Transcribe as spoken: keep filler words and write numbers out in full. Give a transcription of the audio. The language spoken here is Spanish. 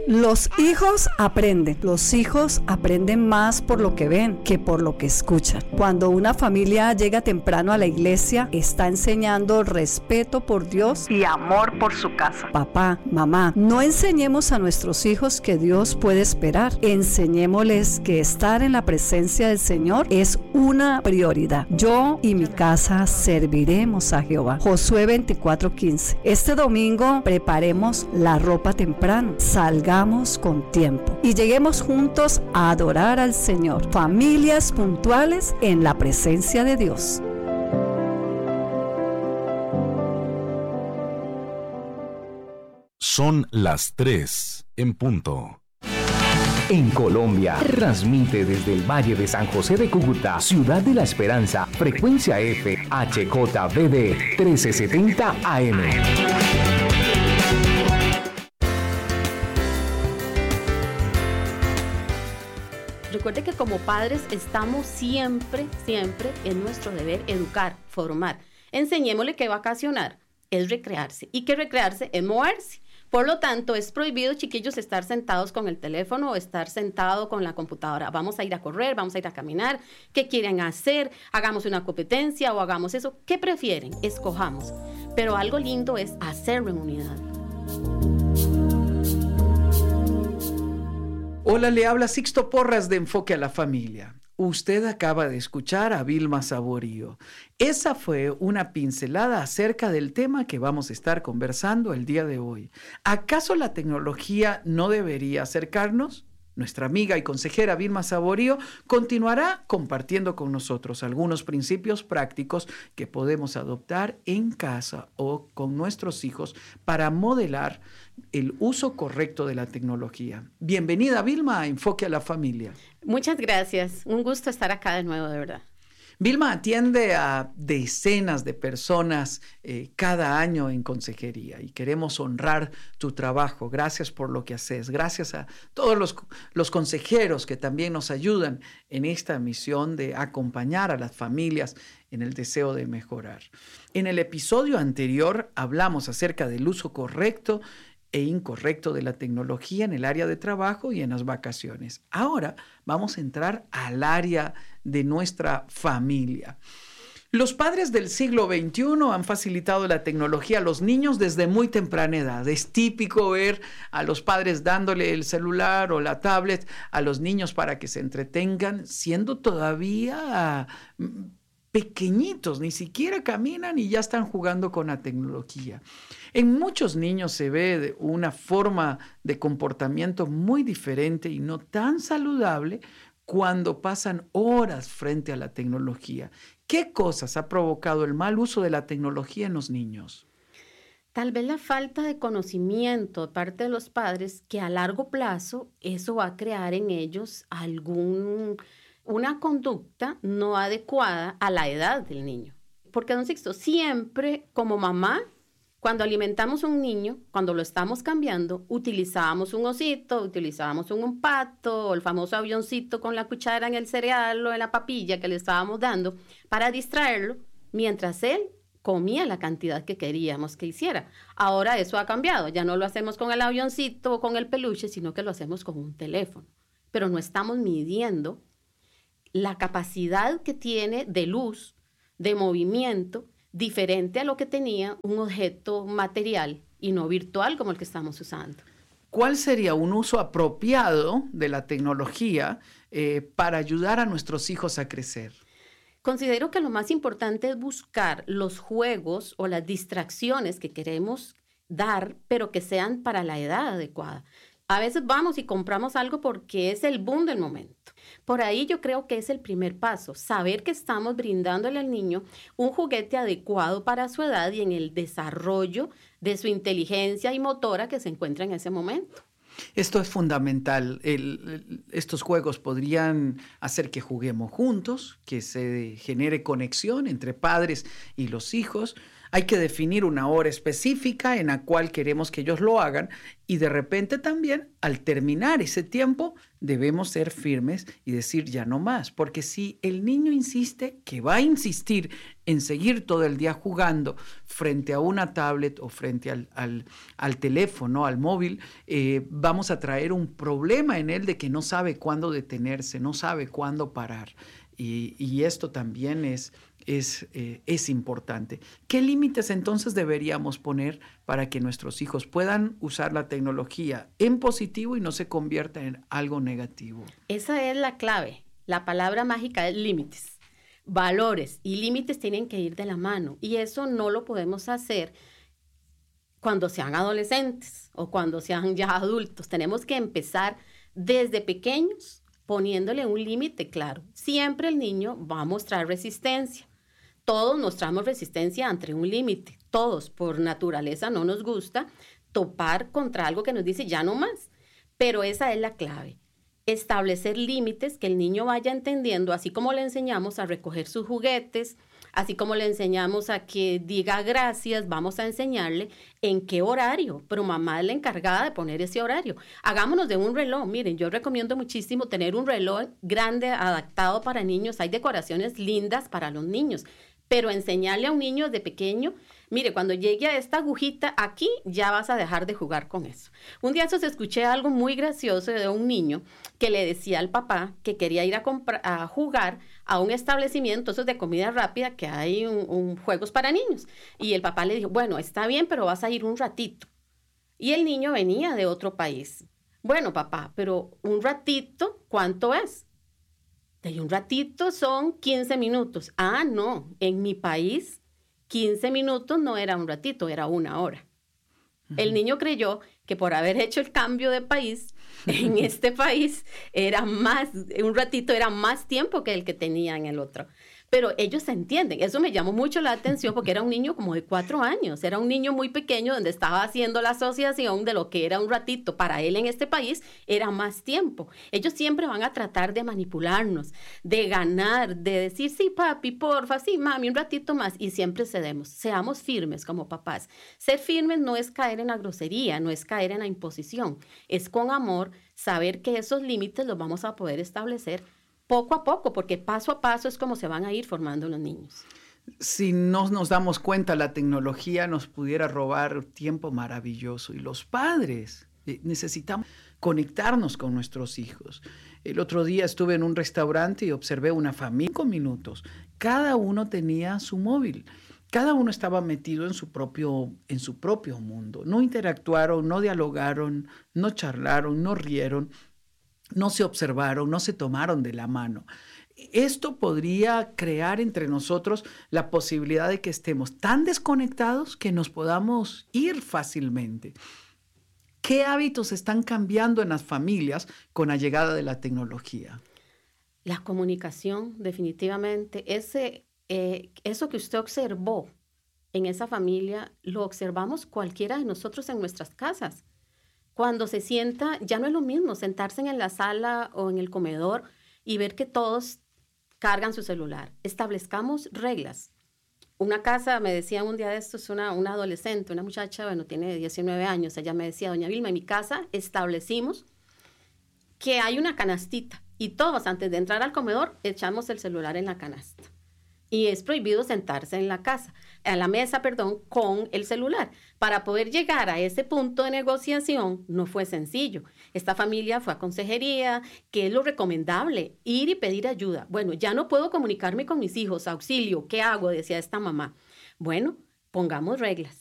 Los hijos aprenden. Los hijos aprenden más por lo que ven que por lo que escuchan. Cuando una familia llega temprano a la iglesia, está enseñando respeto por Dios y amor por su casa. Papá, mamá, no enseñemos a nuestros hijos que Dios puede esperar. Enseñémosles que estar en la presencia del Señor es una prioridad. Yo y mi casa serviremos a Jehová. Josué veinticuatro quince. Este domingo preparemos la ropa temprano. Salgamos con tiempo y lleguemos juntos a adorar al Señor. Familias puntuales en la presencia de Dios. Son las tres en punto. En Colombia, transmite desde el Valle de San José de Cúcuta, Ciudad de la Esperanza, frecuencia F, H J B D trece setenta A M. Recuerde que como padres estamos siempre, siempre en nuestro deber educar, formar. Enseñémosle que vacacionar es recrearse y que recrearse es moverse. Por lo tanto, es prohibido, chiquillos, estar sentados con el teléfono o estar sentado con la computadora. Vamos a ir a correr, vamos a ir a caminar. ¿Qué quieren hacer? Hagamos una competencia o hagamos eso. ¿Qué prefieren? Escojamos. Pero algo lindo es hacerlo en unidad. Hola, le habla Sixto Porras de Enfoque a la Familia. Usted acaba de escuchar a Vilma Saborío. Esa fue una pincelada acerca del tema que vamos a estar conversando el día de hoy. ¿Acaso la tecnología no debería acercarnos? Nuestra amiga y consejera Vilma Saborío continuará compartiendo con nosotros algunos principios prácticos que podemos adoptar en casa o con nuestros hijos para modelar el uso correcto de la tecnología. Bienvenida, Vilma, a Enfoque a la Familia. Muchas gracias. Un gusto estar acá de nuevo, de verdad. Vilma atiende a decenas de personas eh, cada año en consejería y queremos honrar tu trabajo. Gracias por lo que haces. Gracias a todos los, los consejeros que también nos ayudan en esta misión de acompañar a las familias en el deseo de mejorar. En el episodio anterior hablamos acerca del uso correcto e incorrecto de la tecnología en el área de trabajo y en las vacaciones. Ahora vamos a entrar al área de nuestra familia. Los padres del siglo veintiuno han facilitado la tecnología a los niños desde muy temprana edad. Es típico ver a los padres dándole el celular o la tablet a los niños para que se entretengan, siendo todavía pequeñitos, ni siquiera caminan y ya están jugando con la tecnología. En muchos niños se ve una forma de comportamiento muy diferente y no tan saludable cuando pasan horas frente a la tecnología. ¿Qué cosas ha provocado el mal uso de la tecnología en los niños? Tal vez la falta de conocimiento de parte de los padres, que a largo plazo eso va a crear en ellos algún... una conducta no adecuada a la edad del niño. Porque, don Sixto, siempre como mamá, cuando alimentamos a un niño, cuando lo estamos cambiando, utilizábamos un osito, utilizábamos un pato, o el famoso avioncito con la cuchara en el cereal o en la papilla que le estábamos dando para distraerlo, mientras él comía la cantidad que queríamos que hiciera. Ahora eso ha cambiado, ya no lo hacemos con el avioncito o con el peluche, sino que lo hacemos con un teléfono. Pero no estamos midiendo la capacidad que tiene de luz, de movimiento, diferente a lo que tenía un objeto material y no virtual como el que estamos usando. ¿Cuál sería un uso apropiado de la tecnología eh, para ayudar a nuestros hijos a crecer? Considero que lo más importante es buscar los juegos o las distracciones que queremos dar, pero que sean para la edad adecuada. A veces vamos y compramos algo porque es el boom del momento. Por ahí yo creo que es el primer paso, saber que estamos brindándole al niño un juguete adecuado para su edad y en el desarrollo de su inteligencia y motora que se encuentra en ese momento. Esto es fundamental. El, el, estos juegos podrían hacer que juguemos juntos, que se genere conexión entre padres y los hijos. Hay que definir una hora específica en la cual queremos que ellos lo hagan y de repente también al terminar ese tiempo debemos ser firmes y decir ya no más, porque si el niño insiste, que va a insistir en seguir todo el día jugando frente a una tablet o frente al, al, al teléfono, al móvil, eh, vamos a traer un problema en él de que no sabe cuándo detenerse, no sabe cuándo parar. Y, y esto también es, es, eh, es importante. ¿Qué límites entonces deberíamos poner para que nuestros hijos puedan usar la tecnología en positivo y no se convierta en algo negativo? Esa es la clave. La palabra mágica es límites. Valores y límites tienen que ir de la mano. Y eso no lo podemos hacer cuando sean adolescentes o cuando sean ya adultos. Tenemos que empezar desde pequeños poniéndole un límite claro. Siempre el niño va a mostrar resistencia. Todos mostramos resistencia ante un límite. Todos, por naturaleza, no nos gusta topar contra algo que nos dice ya no más. Pero esa es la clave. Establecer límites que el niño vaya entendiendo, así como le enseñamos a recoger sus juguetes, así como le enseñamos a que diga gracias, vamos a enseñarle en qué horario, pero mamá es la encargada de poner ese horario. Hagámonos de un reloj. Miren, yo recomiendo muchísimo tener un reloj grande adaptado para niños. Hay decoraciones lindas para los niños, pero enseñarle a un niño de pequeño, mire, cuando llegue a esta agujita aquí, ya vas a dejar de jugar con eso. Un día eso escuché algo muy gracioso de un niño que le decía al papá que quería ir a, comprar, a jugar a un establecimiento, esos de comida rápida, que hay un, un, juegos para niños. Y el papá le dijo, bueno, está bien, pero vas a ir un ratito. Y el niño venía de otro país. Bueno, papá, pero un ratito, ¿cuánto es? Y un ratito son quince minutos. Ah, no, en mi país quince minutos no era un ratito, era una hora. Uh-huh. El niño creyó que por haber hecho el cambio de país, en este país era más, un ratito era más tiempo que el que tenía en el otro. Pero ellos se entienden. Eso me llamó mucho la atención porque era un niño como de cuatro años. Era un niño muy pequeño donde estaba haciendo la asociación de lo que era un ratito. Para él en este país era más tiempo. Ellos siempre van a tratar de manipularnos, de ganar, de decir, sí, papi, porfa, sí, mami, un ratito más. Y siempre cedemos. Seamos firmes como papás. Ser firmes no es caer en la grosería, no es caer en la imposición. Es con amor saber que esos límites los vamos a poder establecer poco a poco, porque paso a paso es como se van a ir formando los niños. Si no nos damos cuenta, la tecnología nos pudiera robar tiempo maravilloso y los padres eh, necesitamos conectarnos con nuestros hijos. El otro día estuve en un restaurante y observé una familia, cinco minutos. Cada uno tenía su móvil. Cada uno estaba metido en su propio, en su propio mundo. No interactuaron, no dialogaron, no charlaron, no rieron. No se observaron, no se tomaron de la mano. Esto podría crear entre nosotros la posibilidad de que estemos tan desconectados que nos podamos ir fácilmente. ¿Qué hábitos están cambiando en las familias con la llegada de la tecnología? La comunicación, definitivamente. Ese, eh, eso que usted observó en esa familia, lo observamos cualquiera de nosotros en nuestras casas. Cuando se sienta, ya no es lo mismo sentarse en la sala o en el comedor y ver que todos cargan su celular. Establezcamos reglas. Una casa, me decía un día de estos, una, una adolescente, una muchacha, bueno, tiene diecinueve años, ella me decía, doña Vilma, en mi casa establecimos que hay una canastita y todos antes de entrar al comedor echamos el celular en la canasta. Y es prohibido sentarse en la casa, a la mesa, perdón, con el celular. Para poder llegar a ese punto de negociación no fue sencillo. Esta familia fue a consejería, que es lo recomendable, ir y pedir ayuda. Bueno, ya no puedo comunicarme con mis hijos, auxilio, ¿qué hago? Decía esta mamá. Bueno, pongamos reglas.